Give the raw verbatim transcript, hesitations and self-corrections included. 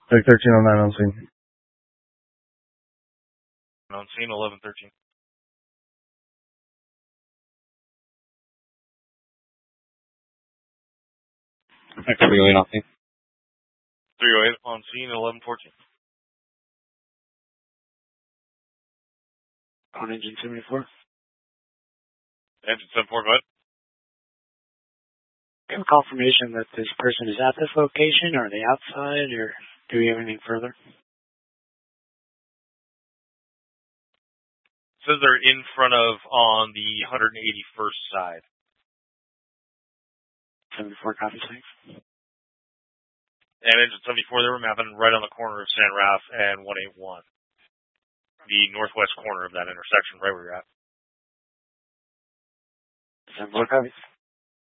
Take thirteen oh nine on scene. On scene, eleven thirteen. three oh eight on scene. three oh eight on scene, eleven fourteen. On engine seventy-four. Engine seventy-four, go ahead. Do you have confirmation that this person is at this location, or are they outside, or do we have anything further? Says they're in front of on the one hundred eighty-first side. seventy-four copy six. And engine seventy-four, they were mapping right on the corner of San Raf and one eighty-one. The northwest corner of that intersection, right where you're at. seventy-four copies.